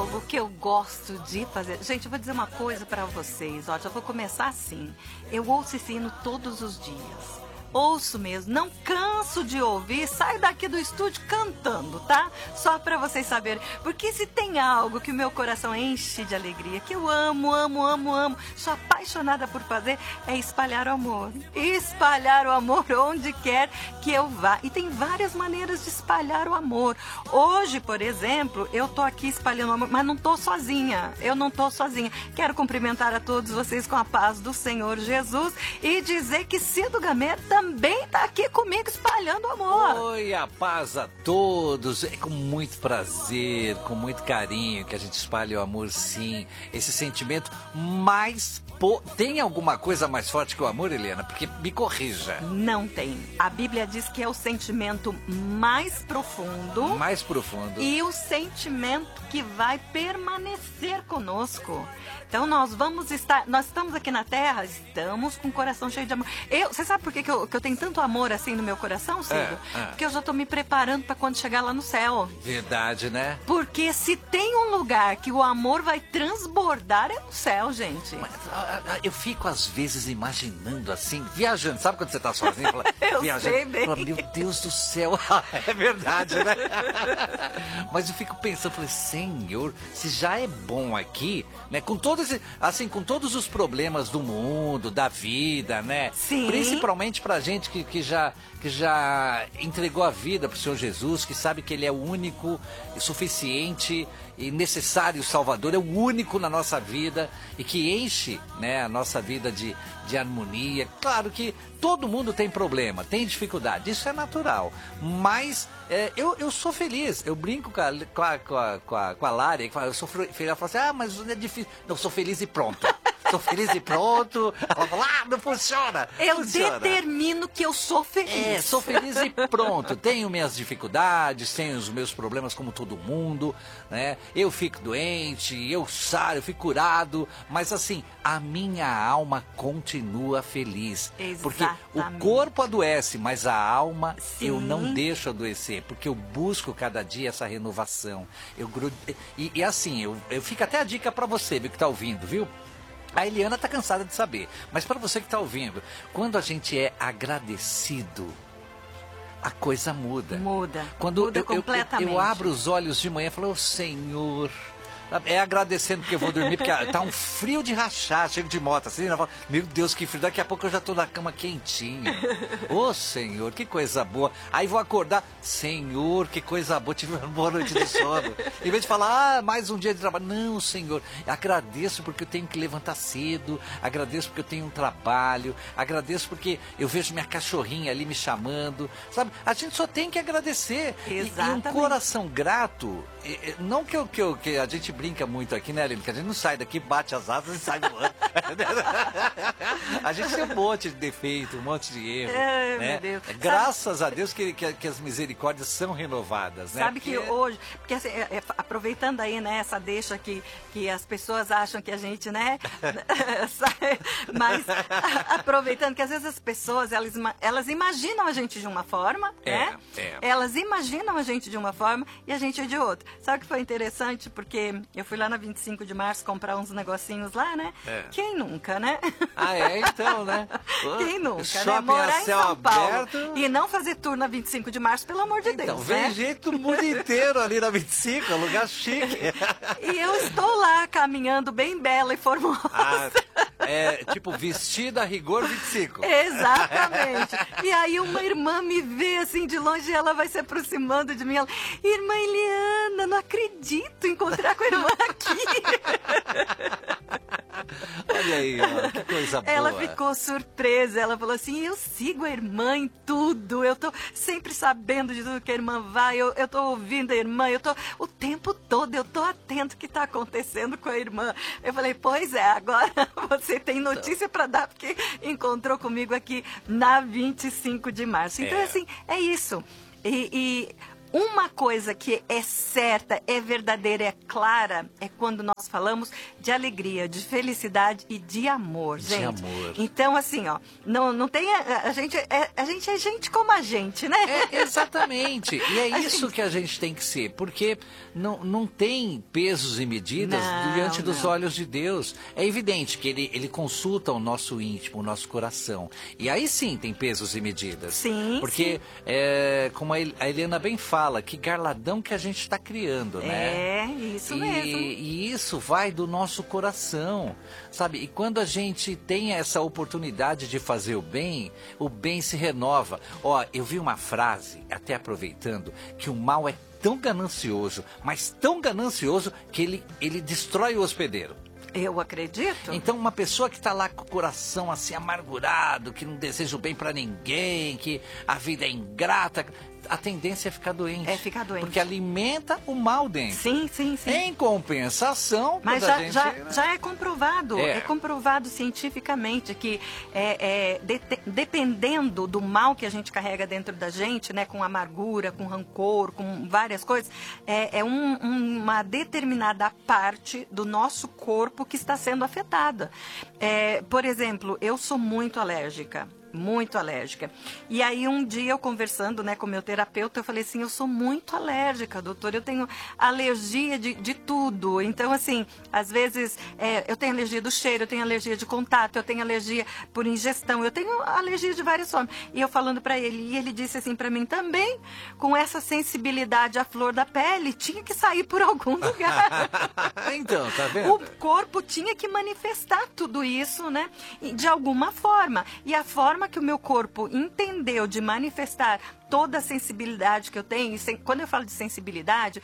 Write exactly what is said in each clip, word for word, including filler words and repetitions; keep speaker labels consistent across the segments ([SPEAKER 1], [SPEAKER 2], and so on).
[SPEAKER 1] algo que eu gosto de fazer. Gente, eu vou dizer uma coisa pra vocês, ó, já vou começar assim. Eu ouço esse hino todos os dias. Ouço mesmo, não canso de ouvir, saio daqui do estúdio cantando, tá? Só pra vocês saberem. Porque se tem algo que o meu coração enche de alegria, que eu amo, amo, amo, amo, sou apaixonada por fazer, é espalhar o amor. Espalhar o amor onde quer que eu vá. E tem várias maneiras de espalhar o amor. Hoje, por exemplo, eu tô aqui espalhando o amor, mas não tô sozinha. Eu não tô sozinha. Quero cumprimentar a todos vocês com a paz do Senhor Jesus e dizer que Cido Gamé também tá aqui comigo espalhando amor.
[SPEAKER 2] Oi, a paz a todos. É com muito prazer, com muito carinho que a gente espalha o amor, sim. Esse sentimento mais... Po... Tem alguma coisa mais forte que o amor, Helena? Porque me corrija.
[SPEAKER 1] Não tem. A Bíblia diz que é o sentimento mais profundo.
[SPEAKER 2] Mais profundo.
[SPEAKER 1] E o sentimento que vai permanecer conosco. Então nós vamos estar, nós estamos aqui na Terra, estamos com o coração cheio de amor. Eu, você sabe por que, que, eu, que eu tenho tanto amor assim no meu coração, Cido?
[SPEAKER 2] É, é.
[SPEAKER 1] Porque eu já estou me preparando para quando chegar lá no céu.
[SPEAKER 2] Verdade, né?
[SPEAKER 1] Porque se tem um lugar que o amor vai transbordar é no céu, gente.
[SPEAKER 2] Mas, eu fico às vezes imaginando assim, viajando. Sabe quando você está sozinho? Fala,
[SPEAKER 1] eu
[SPEAKER 2] viajando,
[SPEAKER 1] sei bem.
[SPEAKER 2] Fala, meu Deus do céu. É verdade, né? Mas eu fico pensando, falei, Senhor, se já é bom aqui, né? Com todo esse, assim, com todos os problemas do mundo, da vida, né?
[SPEAKER 1] Sim.
[SPEAKER 2] Principalmente pra gente que, que, já, que já entregou a vida pro Senhor Jesus, que sabe que Ele é o único e suficiente e necessário Salvador, é o único na nossa vida e que enche, né, a nossa vida de, de harmonia. Claro que todo mundo tem problema, tem dificuldade, isso é natural, mas é, eu, eu sou feliz, eu brinco com a, com a, com a, com a, com a Lari, eu sou feliz, ela fala assim, ah, mas é difícil, não, sou feliz e pronto. Sou feliz e pronto. Ela fala, ah, não funciona.
[SPEAKER 1] Eu
[SPEAKER 2] funciona.
[SPEAKER 1] determino que eu sou feliz.
[SPEAKER 2] É, sou feliz e pronto. Tenho minhas dificuldades, tenho os meus problemas como todo mundo, né? Eu fico doente, eu saro, eu fico curado, mas assim, a minha alma continua feliz.
[SPEAKER 1] Exatamente.
[SPEAKER 2] Porque o corpo adoece, mas a alma
[SPEAKER 1] Sim.
[SPEAKER 2] eu não deixo adoecer, porque eu busco cada dia essa renovação. Eu grudo... e, e assim, eu, eu fico até a dica pra você, viu, que tá ouvindo, viu? A Eliana tá cansada de saber, mas para você que tá ouvindo, quando a gente é agradecido, a coisa muda.
[SPEAKER 1] Muda.
[SPEAKER 2] Quando
[SPEAKER 1] muda
[SPEAKER 2] eu,
[SPEAKER 1] completamente.
[SPEAKER 2] Eu, eu abro os olhos de manhã e falo, oh, Senhor... É agradecendo que eu vou dormir, porque tá um frio de rachar, chego de moto assim, eu falo, meu Deus, que frio, daqui a pouco eu já tô na cama quentinha. Ô, oh, Senhor, que coisa boa. Aí vou acordar, Senhor, que coisa boa, tive uma boa noite de sono. Em vez de falar, ah, mais um dia de trabalho, não, Senhor, agradeço porque eu tenho que levantar cedo, agradeço porque eu tenho um trabalho, agradeço porque eu vejo minha cachorrinha ali me chamando, sabe? A gente só tem que agradecer.
[SPEAKER 1] Exatamente.
[SPEAKER 2] E, e um coração grato, não que, eu, que, eu, que a gente brinca muito aqui, né, Aline? Que a gente não sai daqui, bate as asas e sai voando. A gente tem um monte de defeito, um monte de erro.
[SPEAKER 1] Ai,
[SPEAKER 2] né?
[SPEAKER 1] meu Deus.
[SPEAKER 2] Graças Sabe... a Deus que, que, que as misericórdias são renovadas, né?
[SPEAKER 1] Sabe
[SPEAKER 2] porque...
[SPEAKER 1] que hoje, porque assim, é, é, aproveitando aí, né, essa deixa que, que as pessoas acham que a gente, né, mas a, aproveitando que às vezes as pessoas, elas, elas imaginam a gente de uma forma,
[SPEAKER 2] é,
[SPEAKER 1] né?
[SPEAKER 2] É.
[SPEAKER 1] Elas imaginam a gente de uma forma e a gente é de outra. Sabe o que foi interessante? Porque eu fui lá na vinte e cinco de março comprar uns negocinhos lá, né?
[SPEAKER 2] É.
[SPEAKER 1] Quem nunca, né?
[SPEAKER 2] Ah, é? Então, né?
[SPEAKER 1] Quem nunca,
[SPEAKER 2] Shopping
[SPEAKER 1] né? Morar
[SPEAKER 2] a céu
[SPEAKER 1] em São
[SPEAKER 2] aberto.
[SPEAKER 1] Paulo e não fazer tour na vinte e cinco de março, pelo amor de
[SPEAKER 2] Então,
[SPEAKER 1] Deus,
[SPEAKER 2] vem
[SPEAKER 1] né?
[SPEAKER 2] gente do mundo inteiro ali na vinte e cinco, é um lugar chique.
[SPEAKER 1] E eu estou lá caminhando bem bela e formosa.
[SPEAKER 2] Ah, é tipo vestida a rigor vinte e cinco.
[SPEAKER 1] Exatamente. E aí uma irmã me vê assim de longe e ela vai se aproximando de mim. Ela, irmã Eliana, não acredito encontrar com a irmã aqui.
[SPEAKER 2] Olha aí, ó, que coisa boa.
[SPEAKER 1] Ela ficou surpresa, ela falou assim, eu sigo a irmã em tudo, eu tô sempre sabendo de tudo que a irmã vai, eu, eu tô ouvindo a irmã, eu tô o tempo todo, eu tô atento o que tá acontecendo com a irmã. Eu falei, pois é, agora você tem notícia para dar, porque encontrou comigo aqui na vinte e cinco de março. Então,
[SPEAKER 2] é.
[SPEAKER 1] assim, é isso. E... e uma coisa que é certa, é verdadeira, é clara, é quando nós falamos de alegria, de felicidade e de amor,
[SPEAKER 2] De
[SPEAKER 1] gente.
[SPEAKER 2] amor.
[SPEAKER 1] Então, assim, ó, não, não tem... A, a, gente, é, a gente é gente como a gente, né?
[SPEAKER 2] É, exatamente. E é
[SPEAKER 1] A
[SPEAKER 2] isso
[SPEAKER 1] gente-
[SPEAKER 2] que a gente tem que ser, porque não, não tem pesos e medidas
[SPEAKER 1] Não,
[SPEAKER 2] diante dos
[SPEAKER 1] não.
[SPEAKER 2] olhos de Deus. É evidente que ele, ele consulta o nosso íntimo, o nosso coração. E aí sim tem pesos e medidas.
[SPEAKER 1] Sim,
[SPEAKER 2] Porque, é, como a El- a Helena bem fala, que garladão que a gente está criando, né?
[SPEAKER 1] É, isso
[SPEAKER 2] e,
[SPEAKER 1] mesmo.
[SPEAKER 2] e isso vai do nosso coração, sabe? E quando a gente tem essa oportunidade de fazer o bem, o bem se renova. Ó, eu vi uma frase, até aproveitando, que o mal é tão ganancioso, mas tão ganancioso que ele, ele destrói o hospedeiro.
[SPEAKER 1] Eu acredito.
[SPEAKER 2] Então, uma pessoa que está lá com o coração assim amargurado, que não deseja o bem para ninguém, que a vida é ingrata, a tendência é ficar doente.
[SPEAKER 1] É ficar doente.
[SPEAKER 2] Porque alimenta o mal dentro.
[SPEAKER 1] Sim, sim, sim.
[SPEAKER 2] Em compensação,
[SPEAKER 1] Mas
[SPEAKER 2] quando
[SPEAKER 1] já,
[SPEAKER 2] a gente...
[SPEAKER 1] já, já é comprovado,
[SPEAKER 2] É.
[SPEAKER 1] é, comprovado cientificamente que é, é, de- dependendo do mal que a gente carrega dentro da gente, né, com amargura, com rancor, com várias coisas, é, é um- um- uma determinada parte do nosso corpo que está sendo afetada. É, por exemplo, eu sou muito alérgica. Muito alérgica. E aí um dia eu conversando, né, com o meu terapeuta, eu falei assim, eu sou muito alérgica, doutor, eu tenho alergia de, de tudo. Então, assim, às vezes é, eu tenho alergia do cheiro, eu tenho alergia de contato, eu tenho alergia por ingestão, eu tenho alergia de várias formas. E eu falando pra ele, e ele disse assim pra mim também, com essa sensibilidade à flor da pele, tinha que sair por algum lugar.
[SPEAKER 2] Então, tá vendo?
[SPEAKER 1] O corpo tinha que manifestar tudo isso, né? e de alguma forma. E a forma que o meu corpo entendeu de manifestar toda a sensibilidade que eu tenho, e sen- quando eu falo de sensibilidade,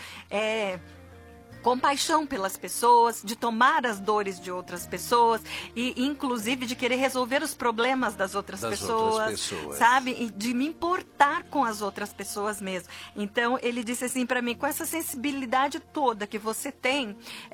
[SPEAKER 1] é compaixão pelas pessoas, de tomar as dores de outras pessoas e inclusive de querer resolver os problemas das outras
[SPEAKER 2] Das
[SPEAKER 1] pessoas,
[SPEAKER 2] outras pessoas.
[SPEAKER 1] sabe? E de me importar com as outras pessoas mesmo. Então ele disse assim pra mim, com essa sensibilidade toda que você tem,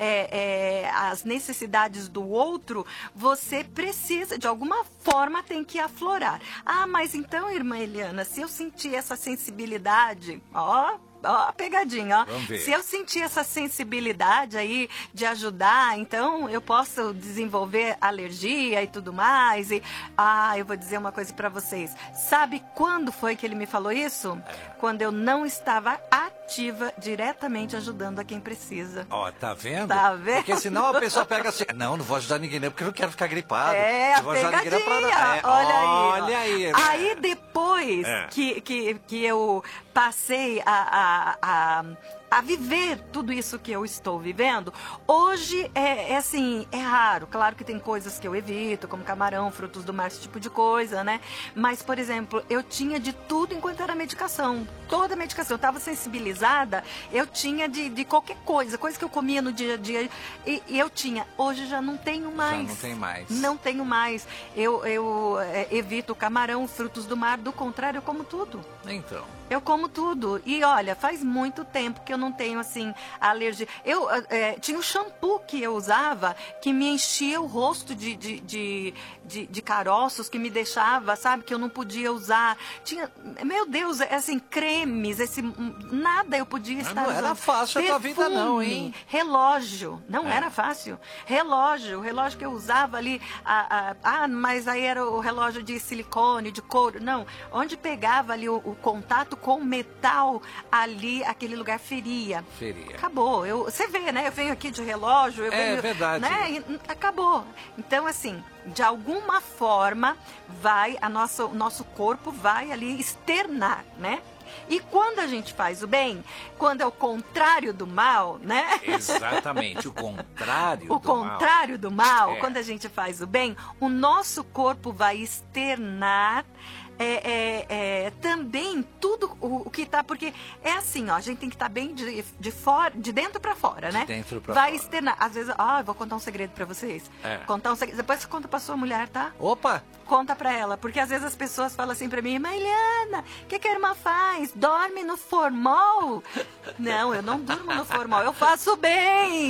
[SPEAKER 1] é, é, as necessidades do outro, você precisa, de alguma forma, tem que aflorar. Ah, mas então, irmã Eliana, se eu sentir essa sensibilidade, ó, ó a pegadinha, ó.
[SPEAKER 2] Vamos ver.
[SPEAKER 1] Se eu sentir essa sensibilidade aí de ajudar, então eu posso desenvolver alergia e tudo mais. E, ah, eu vou dizer uma coisa pra vocês. Sabe quando foi que ele me falou isso? Quando eu não estava ativa, diretamente ajudando a quem precisa.
[SPEAKER 2] Ó, tá vendo?
[SPEAKER 1] Tá vendo?
[SPEAKER 2] Porque senão a pessoa pega assim, não, não vou ajudar ninguém não, porque eu não quero ficar gripado.
[SPEAKER 1] É,
[SPEAKER 2] Não
[SPEAKER 1] a
[SPEAKER 2] vou ajudar ninguém não
[SPEAKER 1] pegadinha.
[SPEAKER 2] pra- É,
[SPEAKER 1] Olha aí. ó.
[SPEAKER 2] Olha aí.
[SPEAKER 1] Aí depois
[SPEAKER 2] É.
[SPEAKER 1] que, que, que eu passei a, a, a, a viver tudo isso que eu estou vivendo, hoje é, é assim, é raro. Claro que tem coisas que eu evito, como camarão, frutos do mar, esse tipo de coisa, né? Mas, por exemplo, eu tinha de tudo enquanto era medicação. Toda medicação. Eu estava sensibilizada, eu tinha de, de qualquer coisa, coisa que eu comia no dia a dia. E, e eu tinha. Hoje já não tenho mais.
[SPEAKER 2] não tem mais.
[SPEAKER 1] Não tenho mais. Eu, eu é, evito o camarão, frutos do mar. Do contrário, eu como tudo.
[SPEAKER 2] Então.
[SPEAKER 1] Eu como tudo. E olha, faz muito tempo que eu não tenho, assim, alergia. Eu é, tinha um shampoo que eu usava que me enchia o rosto de, de, de, de, de caroços, que me deixava, sabe, que eu não podia usar. Tinha, meu Deus, é assim, cremes, esse, nada eu podia
[SPEAKER 2] Mas
[SPEAKER 1] estar
[SPEAKER 2] não era
[SPEAKER 1] usando.
[SPEAKER 2] fácil a tua vida não,
[SPEAKER 1] Perfume,
[SPEAKER 2] hein?
[SPEAKER 1] Relógio, não
[SPEAKER 2] É.
[SPEAKER 1] era fácil. Relógio, o relógio que eu usava ali, a, a- ah, mas aí era o relógio de silicone, de couro. Não, onde pegava ali o, o contato com o metal, ali, aquele lugar feria.
[SPEAKER 2] Feria.
[SPEAKER 1] Acabou. Eu, você vê, né? Eu venho aqui de relógio. Eu
[SPEAKER 2] É
[SPEAKER 1] venho,
[SPEAKER 2] verdade.
[SPEAKER 1] Né? E, acabou. Então, assim, de alguma forma, vai, a nossa, o nosso corpo vai ali externar, né? E quando a gente faz o bem, quando é o contrário do mal, né?
[SPEAKER 2] Exatamente, o contrário
[SPEAKER 1] O
[SPEAKER 2] do mal.
[SPEAKER 1] contrário do mal,
[SPEAKER 2] É.
[SPEAKER 1] quando a gente faz o bem, o nosso corpo vai externar é, é, é, também tudo o, o que tá, porque é assim, ó, a gente tem que estar bem de, de fora, de dentro pra fora, né?
[SPEAKER 2] dentro pra
[SPEAKER 1] vai
[SPEAKER 2] fora.
[SPEAKER 1] externar. Às vezes, ó, eu vou contar um segredo pra vocês.
[SPEAKER 2] É.
[SPEAKER 1] Contar um segredo. Depois você conta pra sua mulher, tá?
[SPEAKER 2] Opa!
[SPEAKER 1] Conta pra ela, porque às vezes as pessoas falam assim pra mim, mas Eliana, o que, que a irmã faz? Dorme no formol? Não, eu não durmo no formol, eu faço bem.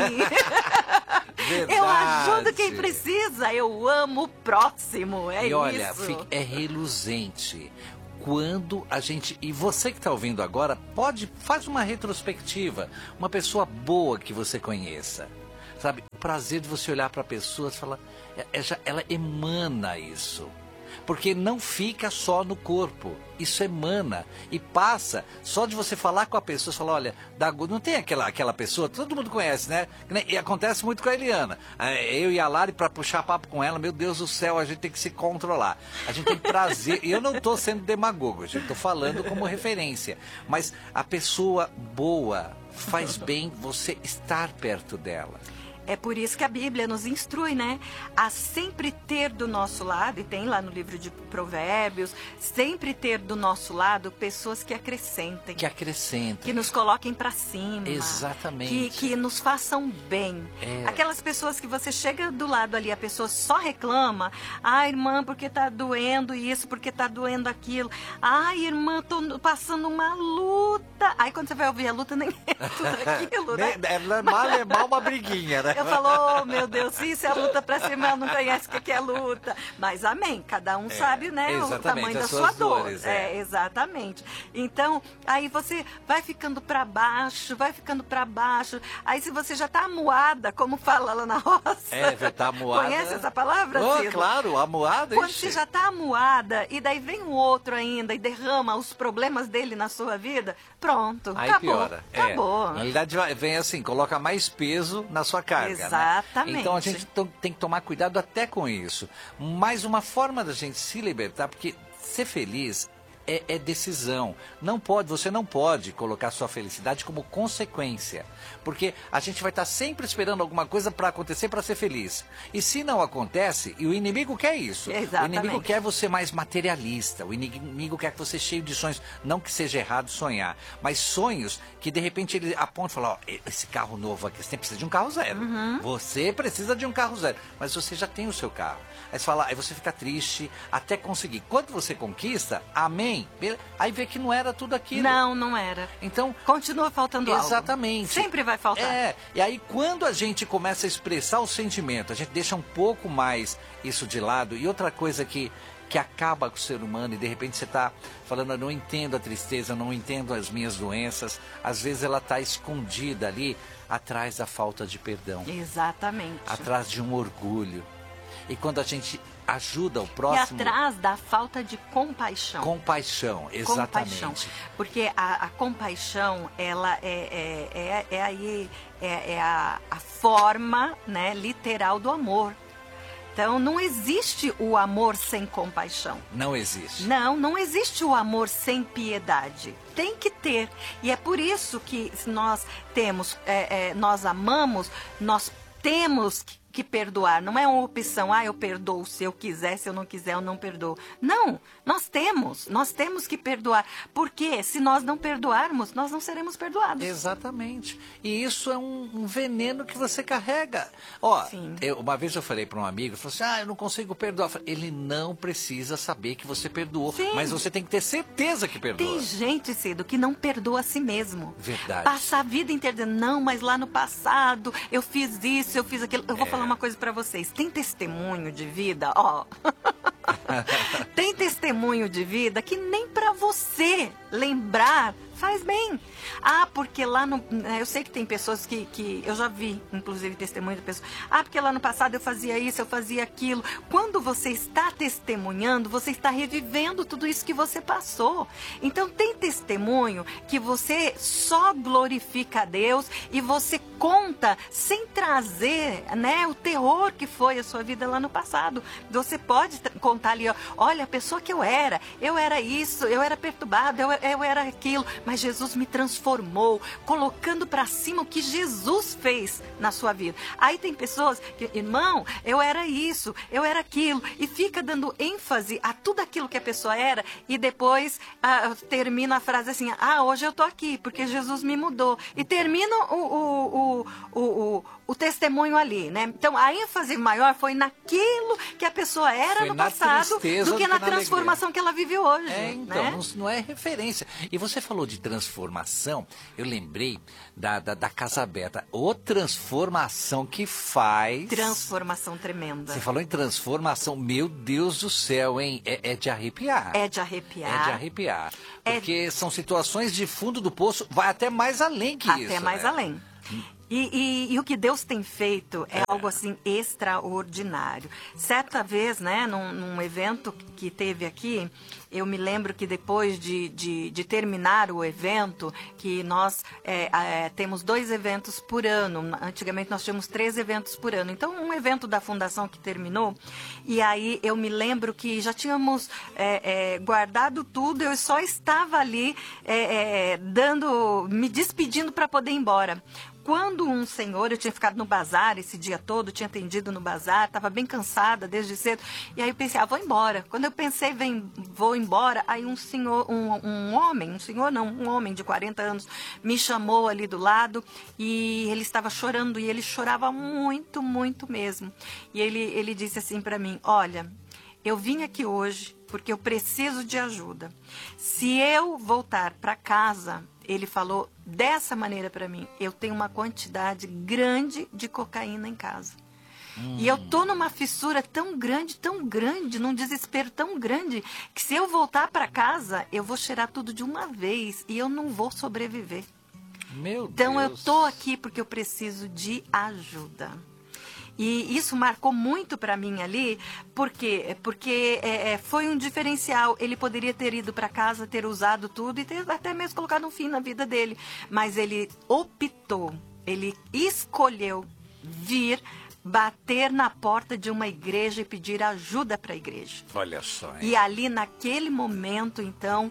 [SPEAKER 1] Eu ajudo quem
[SPEAKER 2] Verdade.
[SPEAKER 1] precisa, eu amo o próximo, é
[SPEAKER 2] E olha,
[SPEAKER 1] isso.
[SPEAKER 2] fica- é reluzente. Quando a gente... E você que está ouvindo agora, pode... Faz uma retrospectiva. Uma pessoa boa que você conheça. Sabe? prazer de você olhar para a pessoa e falar, é, é, já, ela emana isso. Porque não fica só no corpo, isso emana e passa. Só de você falar com a pessoa, você fala, olha, da, não tem aquela, aquela pessoa, todo mundo conhece, né? E acontece muito com a Eliana. Eu e a Lari, para puxar papo com ela, meu Deus do céu, a gente tem que se controlar. A gente tem prazer, e eu não estou sendo demagogo, gente, estou falando como referência. Mas a pessoa boa faz bem você estar perto dela.
[SPEAKER 1] É por isso que a Bíblia nos instrui, né? A sempre ter do nosso lado, e tem lá no livro de Provérbios, sempre ter do nosso lado pessoas que acrescentem.
[SPEAKER 2] Que acrescentem.
[SPEAKER 1] Que nos coloquem para cima.
[SPEAKER 2] Exatamente.
[SPEAKER 1] Que, que nos façam bem.
[SPEAKER 2] É.
[SPEAKER 1] Aquelas pessoas que você chega do lado ali, a pessoa só reclama. Ah, irmã, porque tá doendo isso, porque tá doendo aquilo. Ai, irmã, tô passando uma luta. Aí quando você vai ouvir a luta, nem é tudo aquilo, né?
[SPEAKER 2] É mal, é mal uma briguinha, né?
[SPEAKER 1] Eu falo, oh, meu Deus, isso é luta pra cima, ela não conhece o que é luta. Mas amém, cada um é, sabe, né, o tamanho da sua dor.
[SPEAKER 2] Dores,
[SPEAKER 1] é. é, exatamente. Então, aí você vai ficando pra baixo, vai ficando pra baixo. Aí se você já tá amuada, como fala lá na roça.
[SPEAKER 2] É, já tá amuada.
[SPEAKER 1] Conhece essa palavra,
[SPEAKER 2] Oh,
[SPEAKER 1] Ciro?
[SPEAKER 2] claro, amuada.
[SPEAKER 1] Quando
[SPEAKER 2] ixi.
[SPEAKER 1] você já tá amuada, e daí vem um outro ainda e derrama os problemas dele na sua vida, pronto,
[SPEAKER 2] aí
[SPEAKER 1] acabou.
[SPEAKER 2] Piora.
[SPEAKER 1] Acabou.
[SPEAKER 2] É, na realidade, vem assim, coloca mais peso na sua carga.
[SPEAKER 1] Exatamente.
[SPEAKER 2] Né? Então a gente tem que tomar cuidado até com isso. Mas uma forma da gente se libertar, porque ser feliz é, é decisão. Não pode, você não pode colocar sua felicidade como consequência. Porque a gente vai estar sempre esperando alguma coisa para acontecer para ser feliz. E se não acontece, e o inimigo quer isso.
[SPEAKER 1] Exatamente.
[SPEAKER 2] O inimigo quer você mais materialista. O inimigo quer que você cheio de sonhos. Não que seja errado sonhar, mas sonhos que de repente ele aponta e fala, ó, esse carro novo aqui, você precisa de um carro zero.
[SPEAKER 1] Uhum.
[SPEAKER 2] Você precisa de um carro zero. Mas você já tem o seu carro. Aí você fala, aí você fica triste até conseguir. Quando você conquista, amém. Aí vê que não era tudo aquilo.
[SPEAKER 1] Não, não era.
[SPEAKER 2] Então,
[SPEAKER 1] continua faltando algo.
[SPEAKER 2] Exatamente.
[SPEAKER 1] Sempre vai faltar.
[SPEAKER 2] É, e aí quando a gente começa a expressar o sentimento, a gente deixa um pouco mais isso de lado. E outra coisa que, que acaba com o ser humano, e de repente você está falando, eu não entendo a tristeza, eu não entendo as minhas doenças. Às vezes ela está escondida ali, atrás da falta de perdão.
[SPEAKER 1] Exatamente.
[SPEAKER 2] Atrás de um orgulho. E quando a gente ajuda o próximo...
[SPEAKER 1] E atrás da falta de compaixão.
[SPEAKER 2] Compaixão, exatamente.
[SPEAKER 1] Compaixão. Porque a, a compaixão, ela é, é, é, é aí, é, é a, a forma, né, literal do amor. Então, não existe o amor sem compaixão.
[SPEAKER 2] Não existe.
[SPEAKER 1] Não, não existe o amor sem piedade. Tem que ter. E é por isso que nós temos, é, é, nós amamos, nós temos que que perdoar, não é uma opção, ah, eu perdoo se eu quiser, se eu não quiser eu não perdoo. Não, nós temos, nós temos que perdoar, porque se nós não perdoarmos, nós não seremos perdoados.
[SPEAKER 2] Exatamente, e isso é um, um veneno que você carrega. Ó,
[SPEAKER 1] Sim.
[SPEAKER 2] Eu, uma vez eu falei para um amigo, falou assim, ah, eu não consigo perdoar. Falei, ele não precisa saber que você perdoou,
[SPEAKER 1] Sim.
[SPEAKER 2] mas você tem que ter certeza que perdoa.
[SPEAKER 1] Tem gente, Cido, que não perdoa a si mesmo.
[SPEAKER 2] Verdade.
[SPEAKER 1] Passa a vida inteira dizendo, não, mas lá no passado eu fiz isso, eu fiz aquilo. Eu vou
[SPEAKER 2] É.
[SPEAKER 1] falar uma coisa para vocês. Tem testemunho de vida, ó. Tem testemunho de vida que nem para você lembrar faz bem. Ah, porque lá no... Eu sei que tem pessoas que, que... Eu já vi, inclusive, testemunho de pessoas. Ah, porque lá no passado eu fazia isso, eu fazia aquilo. Quando você está testemunhando, você está revivendo tudo isso que você passou. Então, tem testemunho que você só glorifica a Deus e você conta sem trazer, né, o terror que foi a sua vida lá no passado. Você pode contar ali, ó, olha, a pessoa que eu era, eu era isso, eu era perturbado, eu, eu era aquilo, mas Jesus me transformou, colocando para cima o que Jesus fez na sua vida. Aí tem pessoas que, irmão, eu era isso, eu era aquilo, e fica dando ênfase a tudo aquilo que a pessoa era, e depois ah, termina a frase assim, ah, hoje eu tô aqui, porque Jesus me mudou. E termina o, o, o, o, o, o testemunho ali, né? Então, a ênfase maior foi naquilo que a pessoa era
[SPEAKER 2] Foi
[SPEAKER 1] no
[SPEAKER 2] na
[SPEAKER 1] passado,
[SPEAKER 2] tristeza
[SPEAKER 1] do que
[SPEAKER 2] do
[SPEAKER 1] na
[SPEAKER 2] que na
[SPEAKER 1] transformação que ela vive hoje.
[SPEAKER 2] É, então,
[SPEAKER 1] né?
[SPEAKER 2] não, não é referência. E você falou de transformação, eu lembrei da, da, da Casa Aberta. Ô transformação que faz...
[SPEAKER 1] Transformação tremenda.
[SPEAKER 2] Você falou em transformação, meu Deus do céu, hein? É, é de arrepiar.
[SPEAKER 1] É de arrepiar.
[SPEAKER 2] É de arrepiar.
[SPEAKER 1] É...
[SPEAKER 2] Porque são situações de fundo do poço, vai até mais além que
[SPEAKER 1] até
[SPEAKER 2] isso.
[SPEAKER 1] mais
[SPEAKER 2] né?
[SPEAKER 1] além. E, e, e o que Deus tem feito é, é algo assim extraordinário. Certa vez, né, num, num evento que teve aqui, eu me lembro que depois de, de, de terminar o evento, que nós é, é, temos dois eventos por ano. Antigamente nós tínhamos três eventos por ano. Então, um evento da fundação que terminou, e aí eu me lembro que já tínhamos é, é, guardado tudo, eu só estava ali é, é, dando, me despedindo para poder ir embora. Quando um senhor, eu tinha ficado no bazar esse dia todo, tinha atendido no bazar, estava bem cansada desde cedo, e aí eu pensei, ah, vou embora. Quando eu pensei, vem, vou embora, aí um senhor, um, um homem, um senhor não, um homem de quarenta anos, me chamou ali do lado, e ele estava chorando, e ele chorava muito, muito mesmo. E ele, ele disse assim para mim, olha, eu vim aqui hoje porque eu preciso de ajuda. Se eu voltar para casa, ele falou dessa maneira para mim, eu tenho uma quantidade grande de cocaína em casa. Hum. E eu tô numa fissura tão grande, tão grande, num desespero tão grande, que se eu voltar para casa, eu vou cheirar tudo de uma vez e eu não vou sobreviver.
[SPEAKER 2] Meu
[SPEAKER 1] então
[SPEAKER 2] Deus.
[SPEAKER 1] Eu tô aqui porque eu preciso de ajuda. E isso marcou muito para mim ali, porque, porque é, foi um diferencial. Ele poderia ter ido para casa, ter usado tudo e ter até mesmo colocado um fim na vida dele. Mas ele optou, ele escolheu vir bater na porta de uma igreja e pedir ajuda para a igreja.
[SPEAKER 2] Olha só, hein?
[SPEAKER 1] E ali naquele momento, então,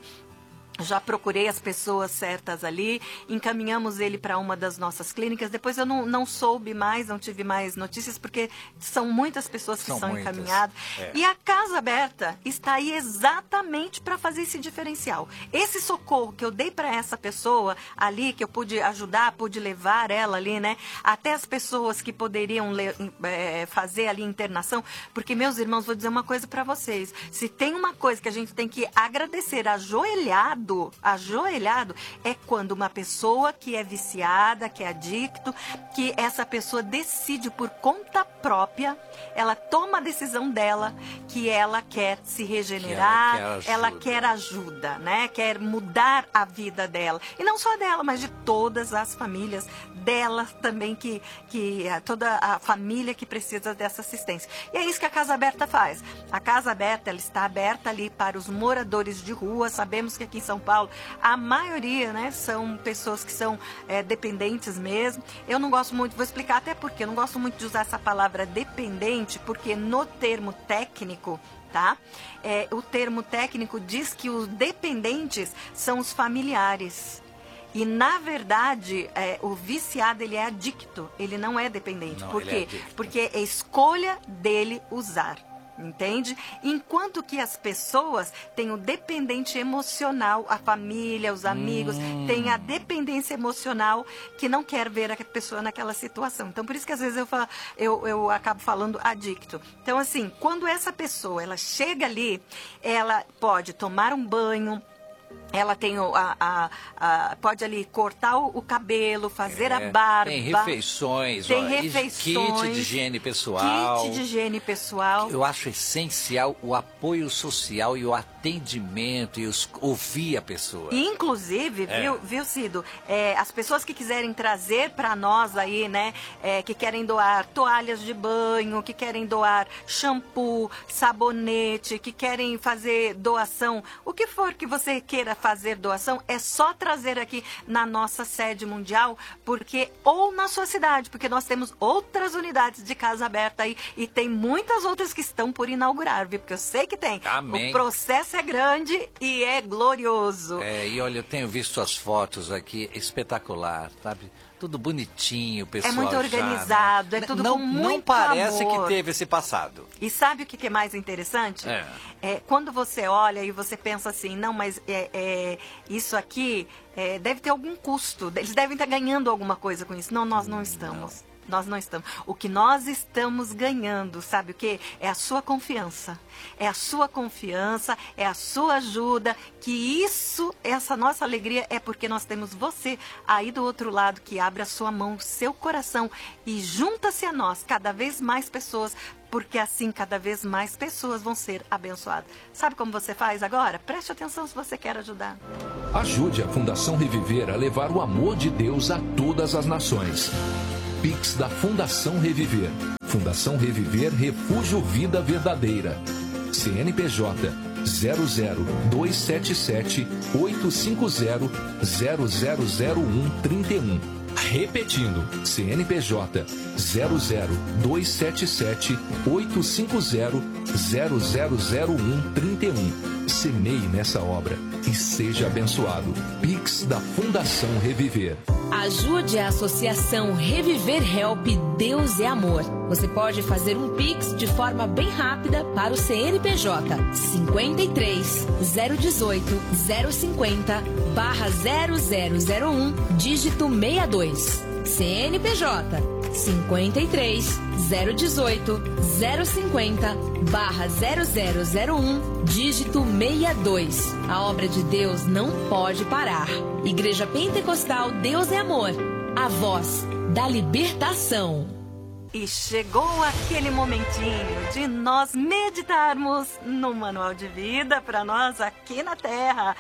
[SPEAKER 1] já procurei as pessoas certas ali, encaminhamos ele para uma das nossas clínicas. Depois eu não, não soube mais, não tive mais notícias, porque são muitas pessoas que
[SPEAKER 2] são,
[SPEAKER 1] são
[SPEAKER 2] muitas.
[SPEAKER 1] encaminhadas.
[SPEAKER 2] É.
[SPEAKER 1] E a Casa Aberta está aí exatamente para fazer esse diferencial. Esse socorro que eu dei para essa pessoa ali, que eu pude ajudar, pude levar ela ali, né? Até as pessoas que poderiam le- é, fazer ali internação. Porque, meus irmãos, vou dizer uma coisa para vocês. Se tem uma coisa que a gente tem que agradecer ajoelhado, ajoelhado, é quando uma pessoa que é viciada, que é adicto, que essa pessoa decide por conta própria, ela toma a decisão dela, que ela quer se regenerar,
[SPEAKER 2] ela quer
[SPEAKER 1] ela
[SPEAKER 2] ajuda.
[SPEAKER 1] quer ajuda, né? Quer mudar a vida dela. E não só dela, mas de todas as famílias dela também, que, que toda a família que precisa dessa assistência. E é isso que a Casa Aberta faz. A Casa Aberta, ela está aberta ali para os moradores de rua. Sabemos que aqui em São Paulo, a maioria, né, são pessoas que são é, dependentes mesmo. Eu não gosto muito, vou explicar até porque, eu não gosto muito de usar essa palavra dependente, porque no termo técnico, tá? É, o termo técnico diz que os dependentes são os familiares. E, na verdade, é, o viciado, ele é adicto, ele não é dependente.
[SPEAKER 2] Não,
[SPEAKER 1] Por
[SPEAKER 2] ele
[SPEAKER 1] quê?
[SPEAKER 2] é adicto.
[SPEAKER 1] Porque é escolha dele usar. Entende? Enquanto que as pessoas têm o dependente emocional, a família, os amigos,
[SPEAKER 2] Hum.
[SPEAKER 1] têm a dependência emocional que não quer ver a pessoa naquela situação. Então, por isso que às vezes eu, falo, eu, eu acabo falando adicto. Então, assim, quando essa pessoa, ela chega ali, ela pode tomar um banho, ela tem o, a, a, a, pode ali cortar o, o cabelo, fazer
[SPEAKER 2] É,
[SPEAKER 1] a barba.
[SPEAKER 2] Tem refeições,
[SPEAKER 1] Tem
[SPEAKER 2] ó,
[SPEAKER 1] refeições,
[SPEAKER 2] kit de higiene pessoal.
[SPEAKER 1] Kit de higiene pessoal.
[SPEAKER 2] Eu acho essencial o apoio social e o atendimento e os, ouvir a pessoa.
[SPEAKER 1] Inclusive,
[SPEAKER 2] É.
[SPEAKER 1] viu, viu, Cido? É, as pessoas que quiserem trazer para nós aí, né? É, que querem doar toalhas de banho, que querem doar shampoo, sabonete, que querem fazer doação, o que for que você queira fazer doação, é só trazer aqui na nossa sede mundial, porque ou na sua cidade, porque nós temos outras unidades de Casa Aberta aí e tem muitas outras que estão por inaugurar, viu? Porque eu sei que tem.
[SPEAKER 2] Amém.
[SPEAKER 1] O processo é grande e é glorioso.
[SPEAKER 2] É, e olha, eu tenho visto as fotos aqui, espetacular, sabe? Tudo bonitinho, pessoal.
[SPEAKER 1] É muito
[SPEAKER 2] já,
[SPEAKER 1] organizado,
[SPEAKER 2] né?
[SPEAKER 1] é tudo
[SPEAKER 2] não,
[SPEAKER 1] com muito
[SPEAKER 2] Não parece
[SPEAKER 1] amor.
[SPEAKER 2] que teve esse passado.
[SPEAKER 1] E sabe o que que é mais interessante?
[SPEAKER 2] É.
[SPEAKER 1] É, quando você olha e você pensa assim, não, mas é, é, isso aqui é, deve ter algum custo, eles devem estar ganhando alguma coisa com isso. Não, nós não estamos. Nós não estamos. O que nós estamos ganhando, sabe o quê? É a sua confiança. É a sua confiança, é a sua ajuda, que isso, essa nossa alegria é porque nós temos você aí do outro lado que abre a sua mão, seu coração e junta-se a nós cada vez mais pessoas, porque assim cada vez mais pessoas vão ser abençoadas. Sabe como você faz agora? Preste atenção se você quer ajudar.
[SPEAKER 3] Ajude a Fundação Reviver a levar o amor de Deus a todas as nações. Pix da Fundação Reviver. Fundação Reviver Refúgio Vida Verdadeira. C N P J zero zero dois sete sete oito cinco zero zero zero zero um três um. Repetindo, C N P J zero zero dois sete sete oito cinco zero zero zero zero um três um. Semeie nessa obra e seja abençoado. Pix da Fundação Reviver.
[SPEAKER 4] Ajude a Associação Reviver Help Deus é Amor. Você pode fazer um Pix de forma bem rápida para o C N P J cinquenta e três, zero dezoito, zero cinquenta, barra zero zero zero um, dígito sessenta e dois. C N P J cinquenta e três, zero dezoito, zero cinquenta, barra zero zero zero um, dígito sessenta e dois. A obra de Deus não pode parar. Igreja Pentecostal Deus é Amor, a voz da libertação.
[SPEAKER 1] E chegou aquele momentinho de nós meditarmos no manual de vida para nós aqui na Terra.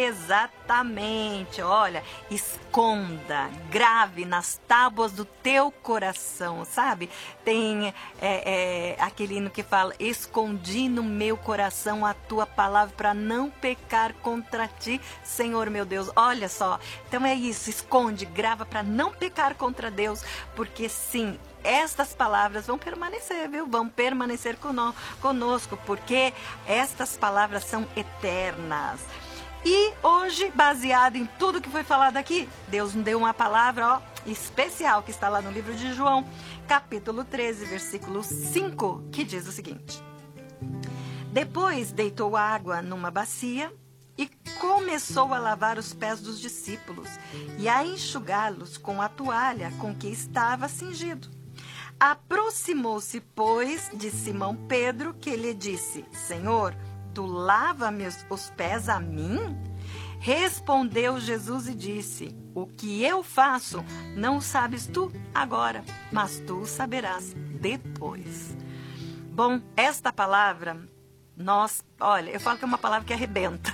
[SPEAKER 1] Exatamente, olha, esconda, grave nas tábuas do teu coração, sabe? Tem é, é, aquele hino que fala: escondi no meu coração a tua palavra para não pecar contra ti, Senhor meu Deus. Olha só, então é isso, esconde, grava para não pecar contra Deus, porque sim, estas palavras vão permanecer, viu? Vão permanecer conosco, porque estas palavras são eternas. E hoje, baseado em tudo que foi falado aqui, Deus nos deu uma palavra, ó, especial, que está lá no livro de João, capítulo treze, versículo cinco, que diz o seguinte: depois deitou água numa bacia e começou a lavar os pés dos discípulos e a enxugá-los com a toalha com que estava cingido. Aproximou-se, pois, de Simão Pedro, que lhe disse: Senhor, tu lava-me os pés a mim? Respondeu Jesus e disse: o que eu faço não sabes tu agora, mas tu o saberás depois. Bom, esta palavra, nós, olha, eu falo que é uma palavra que arrebenta.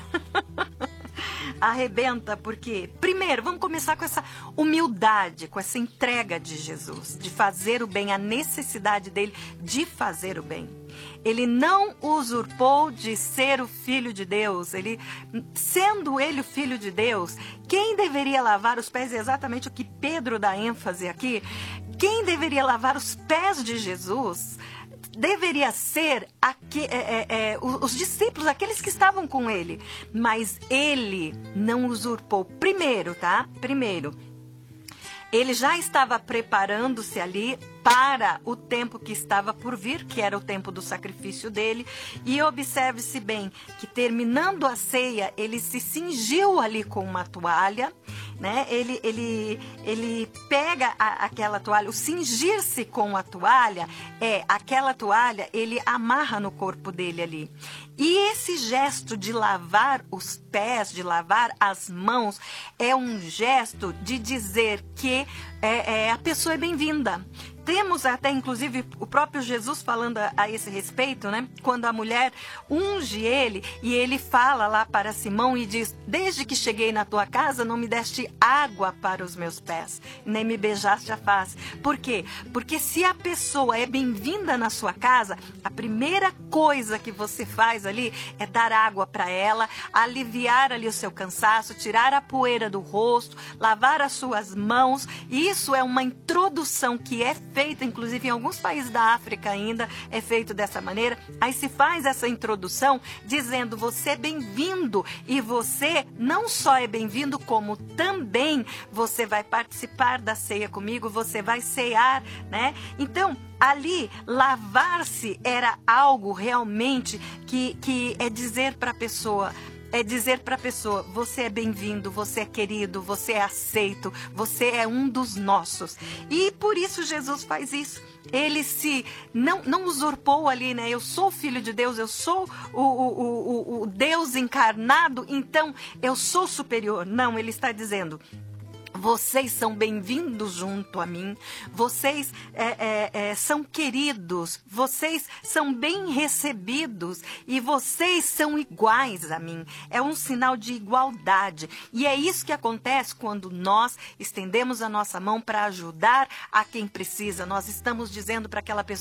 [SPEAKER 1] Arrebenta porque, primeiro, vamos começar com essa humildade, com essa entrega de Jesus, de fazer o bem, a necessidade dele de fazer o bem. Ele não usurpou de ser o Filho de Deus. Ele, sendo ele o Filho de Deus, quem deveria lavar os pés é exatamente o que Pedro dá ênfase aqui. Quem deveria lavar os pés de Jesus deveria ser aqui, é, é, é, os discípulos, aqueles que estavam com ele. Mas ele não usurpou. Primeiro, tá? Primeiro, ele já estava preparando-se ali para o tempo que estava por vir, que era o tempo do sacrifício dele. E observe-se bem que, terminando a ceia, ele se cingiu ali com uma toalha, né? Ele, ele, ele pega a, aquela toalha, o cingir-se com a toalha é aquela toalha, ele amarra no corpo dele ali. E esse gesto de lavar os pés, de lavar as mãos, é um gesto de dizer que é, é, a pessoa é bem-vinda. Temos até, inclusive, o próprio Jesus falando a, a esse respeito, né? Quando a mulher unge ele e ele fala lá para Simão e diz: desde que cheguei na tua casa não me deste água para os meus pés, nem me beijaste a face. Por quê? Porque se a pessoa é bem-vinda na sua casa, a primeira coisa que você faz ali é dar água para ela, aliviar ali o seu cansaço, tirar a poeira do rosto, lavar as suas mãos. Isso é uma introdução que é feita, inclusive em alguns países da África ainda é feito dessa maneira. Aí se faz essa introdução dizendo: você é bem-vindo, e você não só é bem-vindo, como também você vai participar da ceia comigo, você vai cear, né? Então, ali, lavar-se era algo realmente que, que é dizer para a pessoa: é dizer para a pessoa, você é bem-vindo, você é querido, você é aceito, você é um dos nossos. E por isso Jesus faz isso. Ele se não, não usurpou ali, né? Eu sou filho de Deus, eu sou o, o, o, o Deus encarnado, então eu sou superior. Não, ele está dizendo... Vocês são bem-vindos junto a mim, vocês é, é, é, são queridos, vocês são bem recebidos e vocês são iguais a mim. É um sinal de igualdade e é isso que acontece quando nós estendemos a nossa mão para ajudar a quem precisa. Nós estamos dizendo para aquela pessoa,